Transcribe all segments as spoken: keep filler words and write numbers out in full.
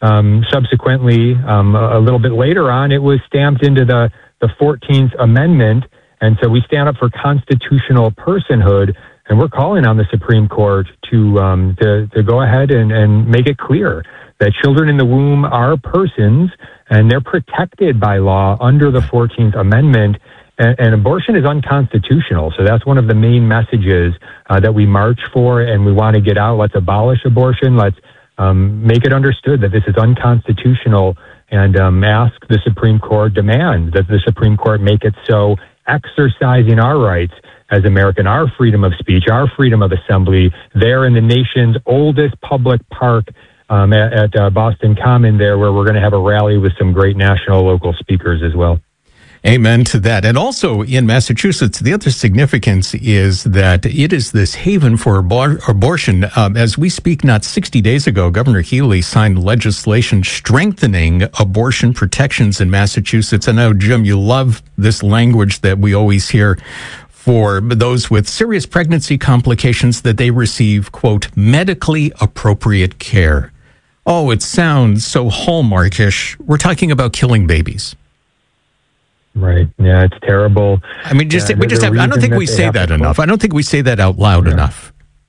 Um, subsequently, um, a, a little bit later on, it was stamped into the, the fourteenth Amendment. And so we stand up for constitutional personhood, and we're calling on the Supreme Court to um, to, to go ahead and, and make it clear that children in the womb are persons, and they're protected by law under the fourteenth Amendment. And, and abortion is unconstitutional. So that's one of the main messages uh, that we march for, and we want to get out. Let's abolish abortion. Let's um, make it understood that this is unconstitutional, and um, ask the Supreme Court, demand that the Supreme Court make it so, exercising our rights as American, our freedom of speech, our freedom of assembly, there in the nation's oldest public park um, at, at uh, Boston Common there, where we're going to have a rally with some great national local speakers as well. Amen to that. And also in Massachusetts, the other significance is that it is this haven for abor- abortion. Um, as we speak, not sixty days ago, Governor Healey signed legislation strengthening abortion protections in Massachusetts. I know, Jim, you love this language that we always hear for those with serious pregnancy complications, that they receive, quote, medically appropriate care. Oh, it sounds so hallmarkish. We're talking about killing babies. Right. Yeah, it's terrible. I mean, just uh, we just have, I don't think we say that enough. I don't think we say that out loud yeah. enough.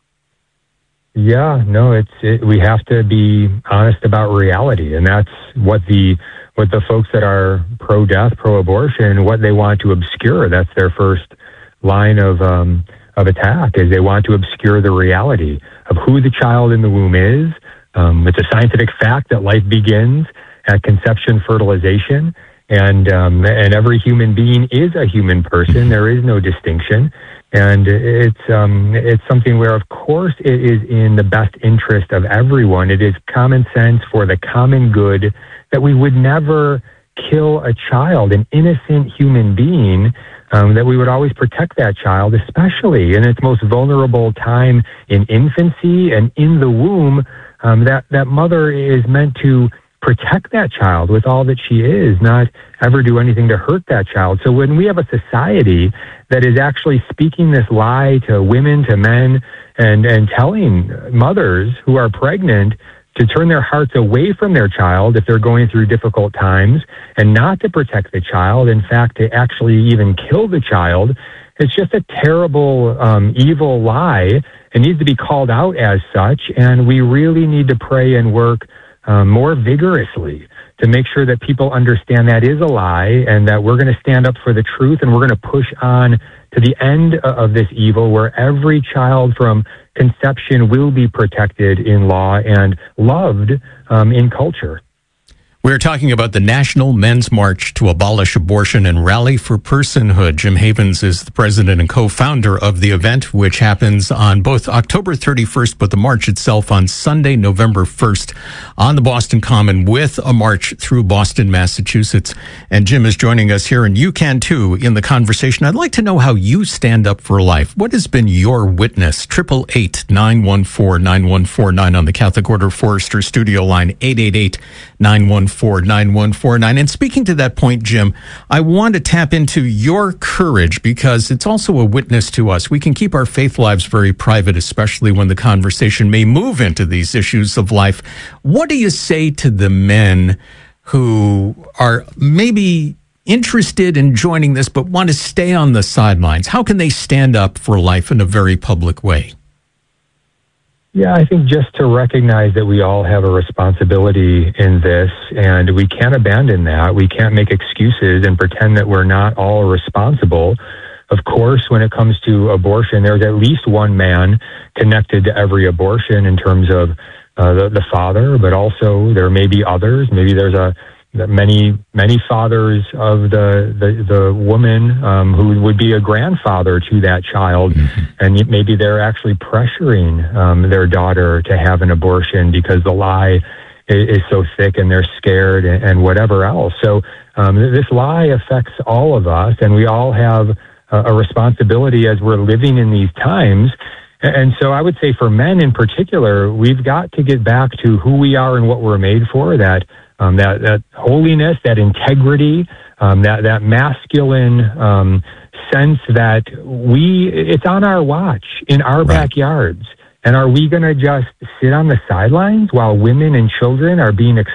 Yeah, no, it's it, we have to be honest about reality, and that's what the what the folks that are pro-death, pro-abortion, what they want to obscure. That's their first line of um, of attack, is they want to obscure the reality of who the child in the womb is. Um, it's a scientific fact that life begins at conception, fertilization. And um, and every human being is a human person. There is no distinction, and it's um, it's something where, of course, it is in the best interest of everyone. It is common sense for the common good that we would never kill a child, an innocent human being. Um, that we would always protect that child, especially in its most vulnerable time in infancy and in the womb. Um, that that mother is meant to protect that child with all that she is, not ever do anything to hurt that child. So when we have a society that is actually speaking this lie to women, to men, and, and telling mothers who are pregnant to turn their hearts away from their child if they're going through difficult times, and not to protect the child, in fact, to actually even kill the child, it's just a terrible, um, evil lie. It needs to be called out as such, and we really need to pray and work Um, more vigorously to make sure that people understand that is a lie, and that we're going to stand up for the truth, and we're going to push on to the end of this evil, where every child from conception will be protected in law and loved um, in culture. We're talking about the National Men's March to Abolish Abortion and Rally for Personhood. Jim Havens is the president and co-founder of the event, which happens on both October thirty-first, but the march itself on Sunday, November first, on the Boston Common, with a march through Boston, Massachusetts. And Jim is joining us here, and you can too, in the conversation. I'd like to know how you stand up for life. What has been your witness? eight eight eight, nine one four, nine one four nine on the Catholic Order Forester studio line, eight eight eight, nine one four, nine one four nine. And speaking to that point, Jim, I want to tap into your courage, because it's also a witness to us. We can keep our faith lives very private, especially when the conversation may move into these issues of life. What do you say to the men who are maybe interested in joining this but want to stay on the sidelines? How can they stand up for life in a very public way? Yeah, I think just to recognize that we all have a responsibility in this, and we can't abandon that. We can't make excuses and pretend that we're not all responsible. Of course, when it comes to abortion, there's at least one man connected to every abortion in terms of uh, the, the father, but also there may be others. Maybe there's a many, many fathers of the, the, the woman um, who would be a grandfather to that child. Mm-hmm. And maybe they're actually pressuring um, their daughter to have an abortion because the lie is, is so thick and they're scared, and, and whatever else. So um, this lie affects all of us, and we all have a, a responsibility as we're living in these times. And so I would say for men in particular, we've got to get back to who we are and what we're made for, that Um, that, that holiness, that integrity, um, that, that masculine um, sense that we, it's on our watch in our right. backyards. And are we going to just sit on the sidelines while women and children are being